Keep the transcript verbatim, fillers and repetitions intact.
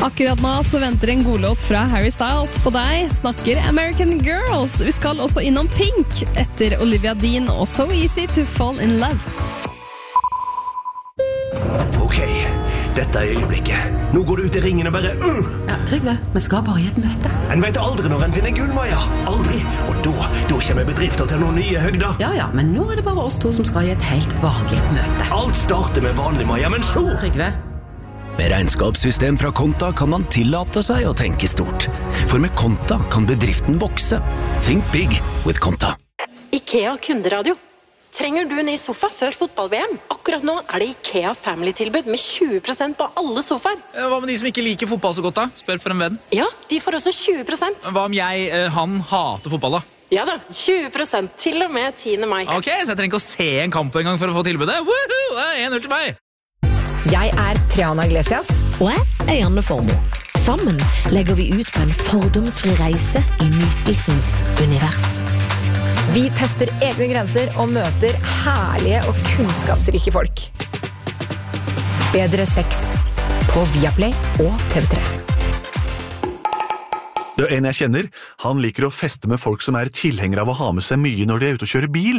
Akkurat nå så venter en god låt fra Harry Styles på deg. Snakker American Girls. Vi skal også innom Pink etter Olivia Dean og So Easy to Fall in Love. Ok, dette er øyeblikket. Nå går du ut i ringen og bare mm. Ja, Trygve, vi skal bare i et møte. En vet aldri når en finner gull, Maja. Aldri. Og da, da kommer bedrifter til noen nye høgder. Ja, ja, men nå er det bare oss to som skal i et helt vanlig møte. Alt starter med vanlig, Maja, men så... Trygve. Med regnskapssystem fra Konta kan man tillate seg å tenke stort. For med Konta kan bedriften vokse. Think big with Konta. IKEA kunderadio. Trenger du ny sofa før fotball-V M? Akkurat nå er det IKEA Family-tilbud med tjue prosent på alle sofaer. Hva med de som ikke liker fotball så godt da? Spør for en venn. Ja, de får også tjue prosent. Hva om jeg, han, hater fotball da? Ja da, tjue prosent til og med tiende mai. Ok, så jeg trenger ikke å se en kamp en gang for å få tilbudet. Woohoo! Det er en null til meg. Jeg er Triana Iglesias. Og jeg er Janne Formoe. Sammen legger vi ut på en fordomsfri reise i nytelsens univers. Vi tester egne grenser og møter herlige og kunnskapsrike folk. Bedre sex på Viaplay og T V tre. Det er en jeg kjenner. Han liker å feste med folk som er tilhengere av å ha med seg mye når de er ute og kjører bil.